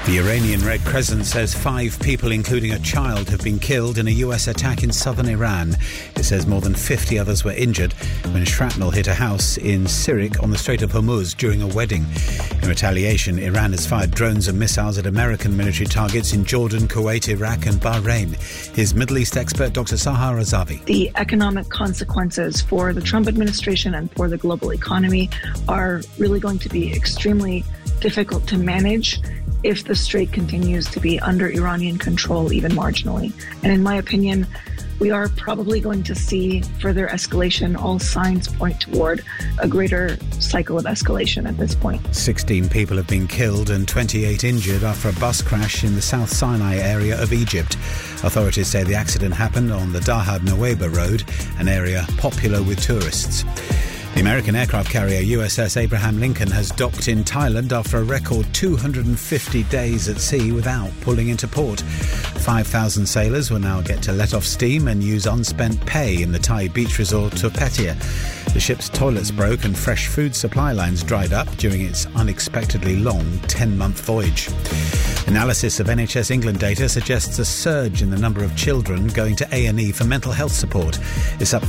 The Iranian Red Crescent says 5 people, including a child, have been killed in a US attack in southern Iran. It says more than 50 others were injured when shrapnel hit a house in Sirik on the Strait of Hormuz during a wedding. In retaliation, Iran has fired drones and missiles at American military targets in Jordan, Kuwait, Iraq and Bahrain. Here's Middle East expert Dr. Sahar Azavi. The economic consequences for the Trump administration and for the global economy are really going to be extremely difficult to manage if the strait continues to be under Iranian control even marginally. And in my opinion, we are probably going to see further escalation. All signs point toward a greater cycle of escalation at this point. 16 people have been killed and 28 injured after a bus crash in the South Sinai area of Egypt. Authorities say the accident happened on the Dahab Nuweiba Road, an area popular with tourists. The American aircraft carrier USS Abraham Lincoln has docked in Thailand after a record 250 days at sea without pulling into port. 5,000 sailors will now get to let off steam and use unspent pay in the Thai beach resort of Pattaya. The ship's toilets broke and fresh food supply lines dried up during its unexpectedly long 10-month voyage. Analysis of NHS England data suggests a surge in the number of children going to A&E for mental health support. It's up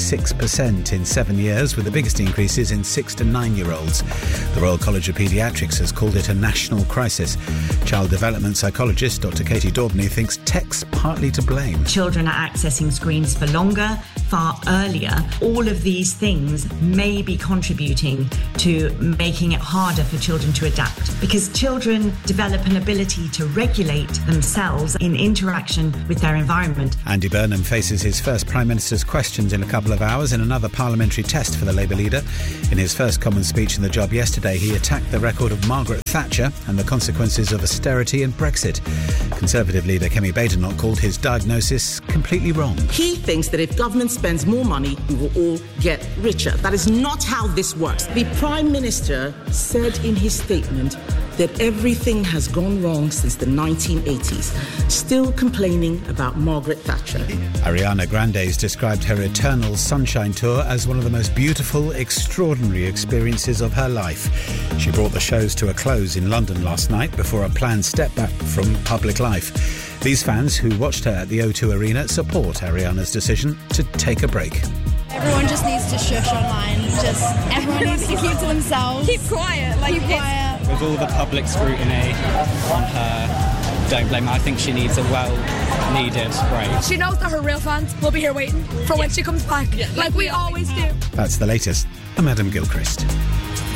36% in 7 years, with the biggest increases in 6 to 9-year-olds. The Royal College of Paediatrics has called it a national crisis. Child development psychologist Dr. Katie Daubney thinks tech's partly to blame. Children are accessing screens for longer, far earlier. All of these things may be contributing to making it harder for children to adapt, because children develop an ability to regulate themselves in interaction with their environment. Andy Burnham faces his first Prime Minister's questions in a couple of hours in another parliamentary test for the Labour leader. In his first common speech in the job yesterday, he attacked the record of Margaret Thatcher and the consequences of austerity and Brexit. Conservative leader Kemi Badenoch called his diagnosis completely wrong. He thinks that if government spends more money, we will all get richer. That is not how this works. The Prime Minister said in his statement that everything has gone wrong since the 1980s, still complaining about Margaret Thatcher. Ariana Grande's described her Eternal Sunshine Tour as one of the most beautiful, extraordinary experiences of her life. She brought the shows to a close in London last night before a planned step back from public life. These fans who watched her at the O2 Arena support Ariana's decision to take a break. Everyone just needs to shush online. Everyone needs to keep to themselves. Keep quiet. Keep quiet. With all the public scrutiny on her, don't blame her. I think she needs a well-needed break. She knows that her real fans will be here waiting for when she comes back, like we always do. That's the latest. I'm Adam Gilchrist.